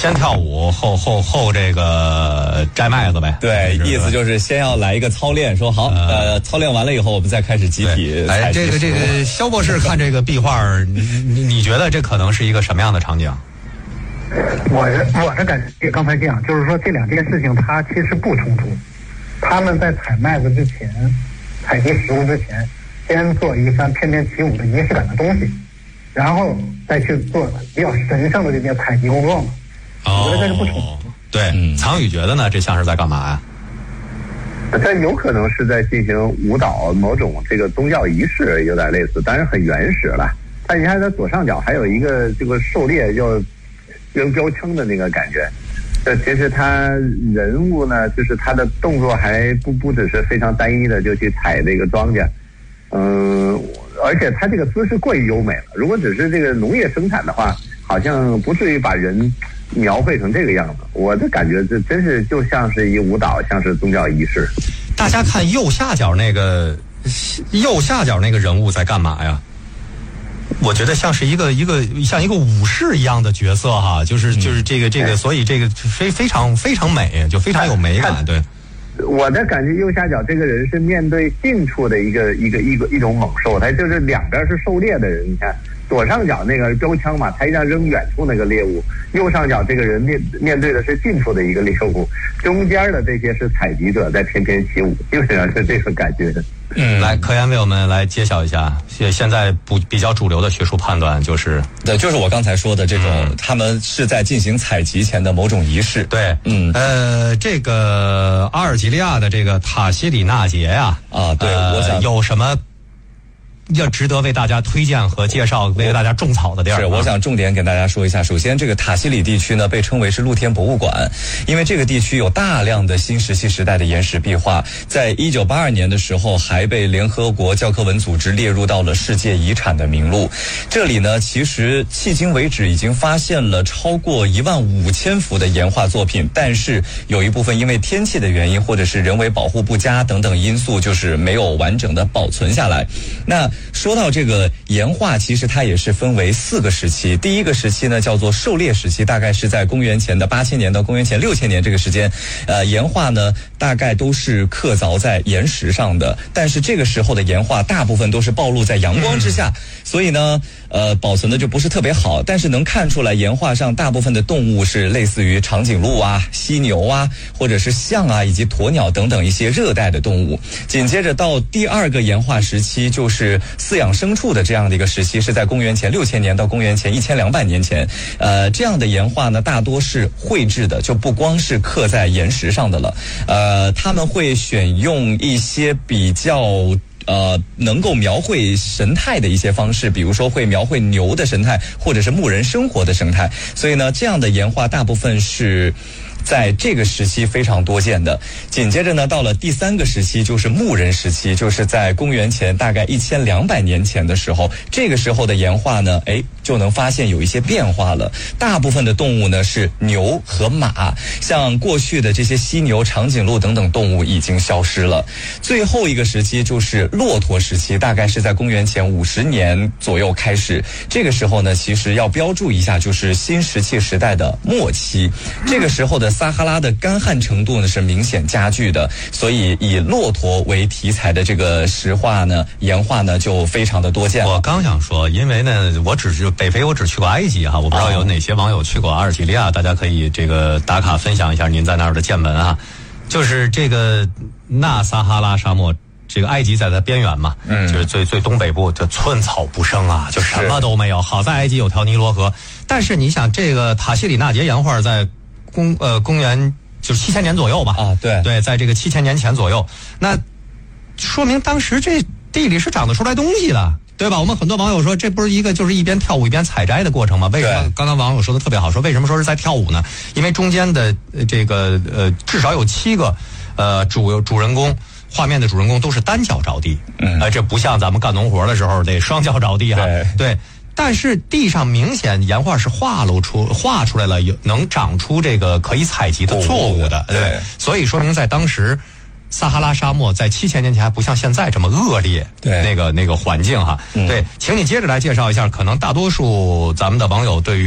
先跳舞后这个摘麦子呗。 对，意思就是先要来一个操练，说好，操练完了以后，我们再开始集体采集。 这个肖博士看这个壁画，你觉得这可能是一个什么样的场景？ 我的感觉刚才这样，就是说这两件事情它其实不冲突。他们在采麦子之前，采集食物之前，先做一番翩翩起舞的仪式感的东西，然后再去做比较神圣的这件采集工作嘛。我觉得这是不冲突。 对，苍宇觉得呢？这像是在干嘛呀？ 这有可能是在进行舞蹈，某种这个宗教仪式，有点类似，但是很原始了。但你看它左上角还有一个这个狩猎要扔标枪的那个感觉。其实他人物呢，就是他的动作还不只是非常单一的就去采这个庄稼，而且他这个姿势过于优美了。如果只是这个农业生产的话，好像不至于把人描绘成这个样子。我的感觉这真是就像是一舞蹈，像是宗教仪式。 大家看右下角那个人物在干嘛呀？我觉得像是一个武士一样的角色哈，就是这个，所以这个非常美，就非常有美感。对， 我的感觉右下角这个人是面对近处的一种猛兽，他就是两边是狩猎的人。你看左上角那个标枪嘛，他一定要扔远处那个猎物；右上角这个人面对的是近处的一个猎物，中间的这些是采集者在翩翩起舞，基本上是这个感觉。 来，科研为我们来揭晓一下，现在比较主流的学术判断就是， 对，就是我刚才说的这种，他们是在进行采集前的某种仪式。 对，这个阿尔及利亚的这个塔希里纳节呀， 对，我想有什么要值得为大家推荐和介绍，为大家种草的地儿。 是，我想重点给大家说一下。首先，这个塔希里地区呢，被称为是露天博物馆，因为这个地区有大量的新石器时代的岩石壁画，在1982年的时候，还被联合国教科文组织列入到了世界遗产的名录。这里呢，其实迄今为止已经发现了超过15000幅的岩画作品，但是有一部分因为天气的原因，或者是人为保护不佳等等因素，就是没有完整的保存下来。那说到这个岩画，其实它也是分为4个时期。第一个时期呢叫做狩猎时期，大概是在公元前的8000年到公元前6000年这个时间。岩画呢大概都是刻凿在岩石上的，但是这个时候的岩画大部分都是暴露在阳光之下，所以呢保存的就不是特别好。但是能看出来岩画上大部分的动物是类似于长颈鹿啊、犀牛啊，或者是象啊，以及鸵鸟等等一些热带的动物。紧接着到第2个岩画时期，就是饲养牲畜的这样的一个时期，是在公元前6000年到公元前1200年前。这样的岩画呢大多是绘制的，就不光是刻在岩石上的了。他们会选用一些比较能够描绘神态的一些方式，比如说会描绘牛的神态，或者是牧人生活的神态。所以呢，这样的岩画大部分是在这个时期非常多见的。紧接着呢，到了第3个时期，就是牧人时期，就是在公元前大概1200年前的时候，这个时候的岩画呢，就能发现有一些变化了。大部分的动物呢是牛和马，像过去的这些犀牛、长颈鹿等等动物已经消失了。最后一个时期就是骆驼时期，大概是在公元前50年左右开始。这个时候呢，其实要标注一下，就是新石器时代的末期。这个时候的撒哈拉的干旱程度呢是明显加剧的，所以以骆驼为题材的这个石画呢、岩画呢就非常的多见了。 我刚想说，因为呢，北非我只去过埃及哈，我不知道有哪些网友去过阿尔及利亚，大家可以这个打卡分享一下您在那儿的见闻啊。就是这个纳撒哈拉沙漠，这个埃及在它边缘嘛，就是最东北部，就寸草不生啊，就什么都没有。好在埃及有条尼罗河，但是你想，这个塔希里纳节岩画在公元就是7000年左右吧？对，在这个7000年前左右，那说明当时这地里是长得出来东西的。对吧？我们很多网友说，这不是一个就是一边跳舞一边采摘的过程吗？为什么？刚刚网友说的特别好，说为什么说是在跳舞呢？因为中间的这个至少有7个主人公，画面的主人公都是单脚着地，这不像咱们干农活的时候得双脚着地啊。对。但是地上明显岩画是画出来了，能长出这个可以采集的作物的，对，所以说明在当时撒哈拉沙漠在7000年前还不像现在这么恶劣，对那个环境哈。对，请你接着来介绍一下，可能大多数咱们的网友对于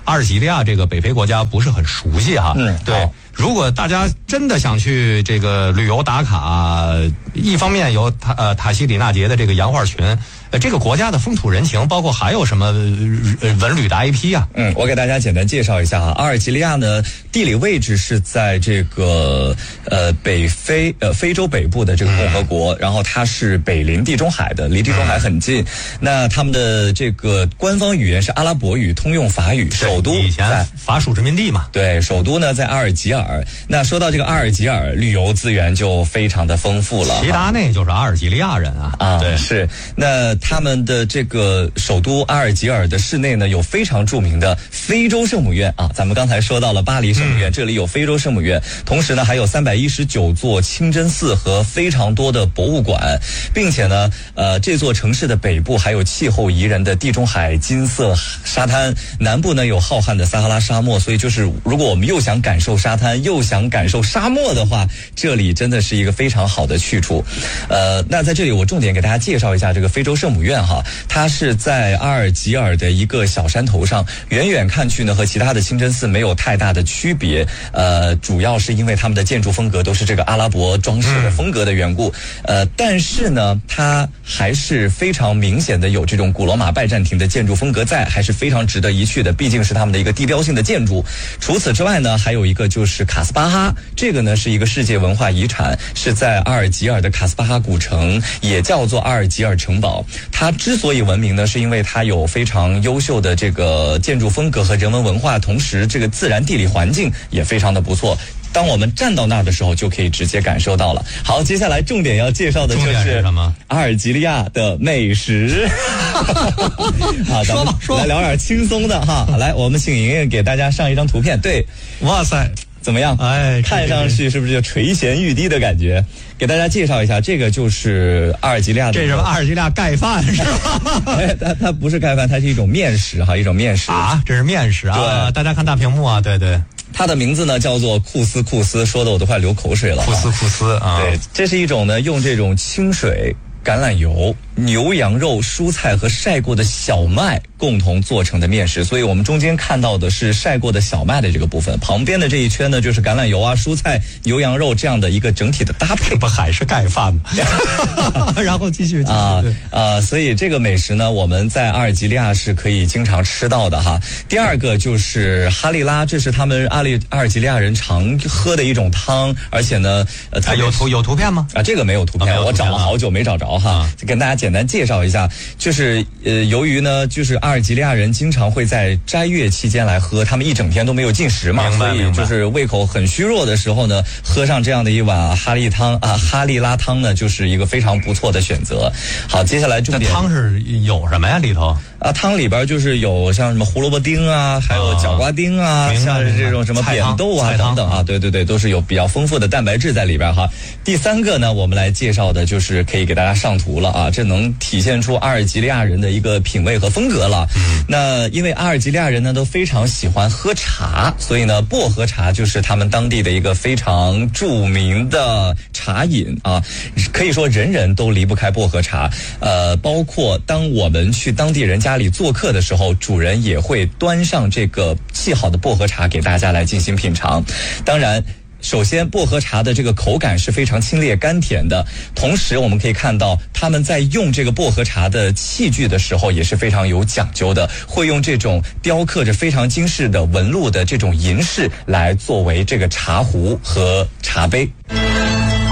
阿尔及利亚这个北非国家不是很熟悉哈。对。如果大家真的想去这个旅游打卡，一方面有塔西里纳节的这个洋画群，这个国家的风土人情，包括还有什么文旅的 IP 啊？ 我给大家简单介绍一下啊。阿尔及利亚呢，地理位置是在这个北非非洲北部的这个共和国，然后它是北临地中海的，离地中海很近。那他们的这个官方语言是阿拉伯语，通用法语，首都以前法属殖民地嘛。 对，首都呢在阿尔及尔。那说到这个阿尔及尔，旅游资源就非常的丰富了。 齐达内就是阿尔及利亚人啊。对， 是。那他们的这个首都阿尔及尔的市内呢，有非常著名的非洲圣母院啊。咱们刚才说到了巴黎圣母院，这里有非洲圣母院，同时呢还有319座清真寺和非常多的博物馆，并且呢，这座城市的北部还有气候宜人的地中海金色沙滩，南部呢有浩瀚的撒哈拉沙漠，所以就是如果我们又想感受沙滩又想感受沙漠的话，这里真的是一个非常好的去处。那在这里我重点给大家介绍一下这个非洲圣母院哈，它是在阿尔及尔的一个小山头上，远远看去呢和其他的清真寺没有太大的区别，主要是因为他们的建筑风格都是这个阿拉伯装饰的风格的缘故，但是呢它还是非常明显的有这种古罗马拜占庭的建筑风格在，还是非常值得一去的，毕竟是他们的一个地标性的建筑。除此之外呢，还有一个就是卡斯巴哈，这个呢是一个世界文化遗产，是在阿尔及尔的卡斯巴哈古城，也叫做阿尔及尔城堡。它之所以闻名呢，是因为它有非常优秀的这个建筑风格和人文文化，同时这个自然地理环境也非常的不错。当我们站到那儿的时候，就可以直接感受到了。好，接下来重点要介绍的就是什么？ 阿尔及利亚的美食。好，咱们来聊点轻松的哈。来，我们请莹莹给大家上一张图片。对， 哇塞， 怎么样？ 哎， 看上去是不是就垂涎欲滴的感觉？给大家介绍一下，这个就是阿尔及利亚的。 这是阿尔及利亚盖饭是吧？ 它不是盖饭，它是一种面食哈，一种面食啊，这是面食啊。 对， 大家看大屏幕啊，对对。 它的名字呢叫做库斯库斯，说的我都快流口水了。 库斯啊， 对，这是一种呢用这种清水、橄榄油、牛羊肉、蔬菜和晒过的小麦共同做成的面食，所以我们中间看到的是晒过的小麦的这个部分，旁边的这一圈呢就是橄榄油啊、蔬菜、牛羊肉这样的一个整体的搭配。 不还是盖饭吗？然后继续所以这个美食呢，我们在阿尔及利亚是可以经常吃到的哈。第二个就是哈利拉，这是他们阿尔及利亚人常喝的一种汤，而且呢， 有图片吗？ 这个没有图片，我找了好久没找着哈。跟大家简单介绍一下，就是由于呢，就是阿尔及利亚人经常会在斋月期间来喝，他们一整天都没有进食嘛，所以就是胃口很虚弱的时候呢，喝上这样的一碗哈利拉汤呢，就是一个非常不错的选择。好，接下来重点， 汤是有什么呀里头？ 汤里边就是有像什么胡萝卜丁啊，还有角瓜丁啊，像是这种什么扁豆啊等等啊，对对对，都是有比较丰富的蛋白质在里边哈。第三个呢，我们来介绍的就是可以给大家上图了啊，这能体现出阿尔及利亚人的一个品味和风格了。那因为阿尔及利亚人呢都非常喜欢喝茶，所以呢薄荷茶就是他们当地的一个非常著名的茶饮啊，可以说人人都离不开薄荷茶。包括当我们去当地人家里做客的时候，主人也会端上这个沏好的薄荷茶给大家来进行品尝。当然首先薄荷茶的这个口感是非常清冽甘甜的，同时我们可以看到他们在用这个薄荷茶的器具的时候也是非常有讲究的，会用这种雕刻着非常精致的纹路的这种银饰来作为这个茶壶和茶杯。